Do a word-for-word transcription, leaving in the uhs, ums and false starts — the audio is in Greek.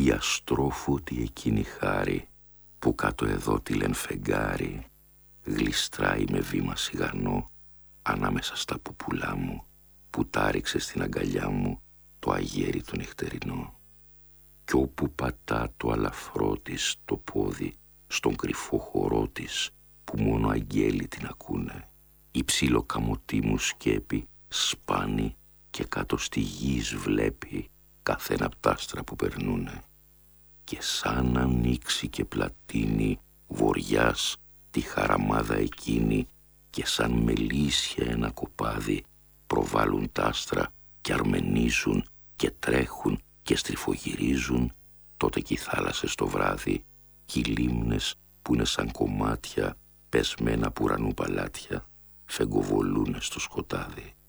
η αστρόφωτη εκείνη χάρη που κάτω εδώ τη λεν φεγγάρι γλιστράει με βήμα σιγανό ανάμεσα στα πουπουλά μου που τάριξε στην αγκαλιά μου το αγέρι το νυχτερινό. Κι όπου πατά το αλαφρό της το πόδι στον κρυφό χορό της που μόνο αγγέλοι την ακούνε, η ψιλοκαμωτή μου σκέπη σπάνει και κάτω στη γης βλέπει καθένα απ' τ' άστρα που περνούνε. Και σαν ανοίξει και πλατείνει βοριάς τη χαραμάδα εκείνη και σαν μελίσια ένα κοπάδι προβάλλουν τ' άστρα και αρμενίζουν και τρέχουν και στριφογυρίζουν, τότε κι οι θάλασσες το βράδυ κι οι λίμνες που είναι σαν κομμάτια πεσμένα που ουρανού παλάτια φεγγοβολούνε στο σκοτάδι.